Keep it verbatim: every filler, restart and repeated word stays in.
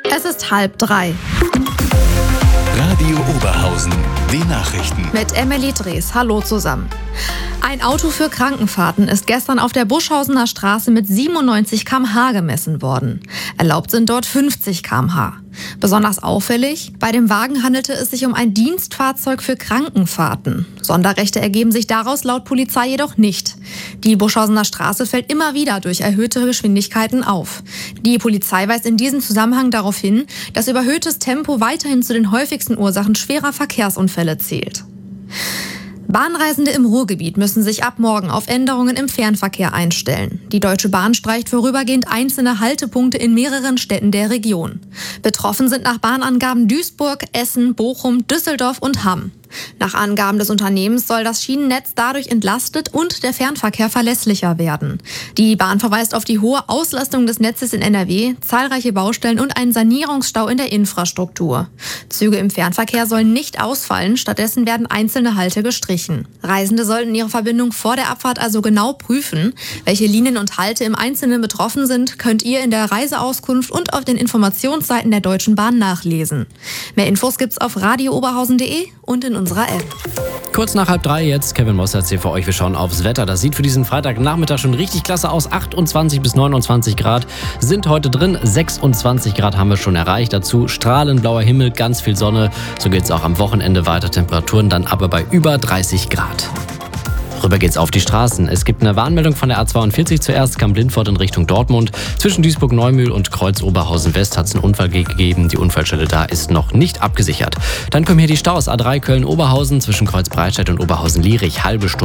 Es ist halb drei. Radio Oberhausen, die Nachrichten. Mit Emily Drees. Hallo zusammen. Ein Auto für Krankenfahrten ist gestern auf der Buschhausener Straße mit siebenundneunzig Kilometer pro Stunde gemessen worden. Erlaubt sind dort fünfzig Kilometer pro Stunde. Besonders auffällig, bei dem Wagen handelte es sich um ein Dienstfahrzeug für Krankenfahrten. Sonderrechte ergeben sich daraus laut Polizei jedoch nicht. Die Buschhausener Straße fällt immer wieder durch erhöhte Geschwindigkeiten auf. Die Polizei weist in diesem Zusammenhang darauf hin, dass überhöhtes Tempo weiterhin zu den häufigsten Ursachen schwerer Verkehrsunfälle zählt. Bahnreisende im Ruhrgebiet müssen sich ab morgen auf Änderungen im Fernverkehr einstellen. Die Deutsche Bahn streicht vorübergehend einzelne Haltepunkte in mehreren Städten der Region. Betroffen sind nach Bahnangaben Duisburg, Essen, Bochum, Düsseldorf und Hamm. Nach Angaben des Unternehmens soll das Schienennetz dadurch entlastet und der Fernverkehr verlässlicher werden. Die Bahn verweist auf die hohe Auslastung des Netzes in N R W, zahlreiche Baustellen und einen Sanierungsstau in der Infrastruktur. Züge im Fernverkehr sollen nicht ausfallen, stattdessen werden einzelne Halte gestrichen. Reisende sollten ihre Verbindung vor der Abfahrt also genau prüfen. Welche Linien und Halte im Einzelnen betroffen sind, könnt ihr in der Reiseauskunft und auf den Informationsseiten der Deutschen Bahn nachlesen. Mehr Infos gibt's auf radio oberhausen punkt de und in unserer App. Kurz nach halb drei jetzt, Kevin Mossertz hier für euch. Wir schauen aufs Wetter. Das sieht für diesen Freitagnachmittag schon richtig klasse aus. achtundzwanzig bis neunundzwanzig Grad sind heute drin. sechsundzwanzig Grad haben wir schon erreicht. Dazu strahlend blauer Himmel, ganz viel Sonne. So geht es auch am Wochenende weiter. Temperaturen dann aber bei über dreißig Grad. Rüber geht's auf die Straßen. Es gibt eine Warnmeldung von der A zweiundvierzig zuerst, Kamp-Lindfort in Richtung Dortmund. Zwischen Duisburg-Neumühl und Kreuz-Oberhausen-West hat es einen Unfall gegeben. Die Unfallstelle da ist noch nicht abgesichert. Dann kommen hier die Staus. A drei Köln-Oberhausen zwischen Kreuz-Breitscheid und Oberhausen-Lierich. Halbe Stunde